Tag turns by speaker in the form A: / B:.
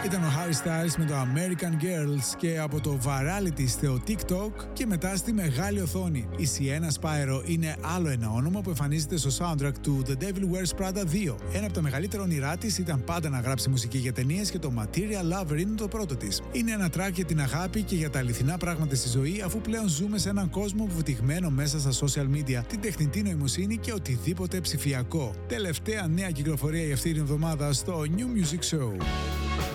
A: Ήταν ο Harry Styles με το American Girls και από το Virality στο TikTok και μετά στη μεγάλη οθόνη. Η Sienna Spyro είναι άλλο ένα όνομα που εμφανίζεται στο soundtrack του The Devil Wears Prada 2. Ένα από τα μεγαλύτερα όνειρά της ήταν πάντα να γράψει μουσική για ταινίες και το Material Lover είναι το πρώτο της. Είναι ένα track για την αγάπη και για τα αληθινά πράγματα στη ζωή, αφού πλέον ζούμε σε έναν κόσμο βουτυγμένο μέσα στα social media, την τεχνητή νοημοσύνη και οτιδήποτε ψηφιακό. Τελευταία νέα κυκλοφορία για αυτή την εβδομάδα στο New Music Show.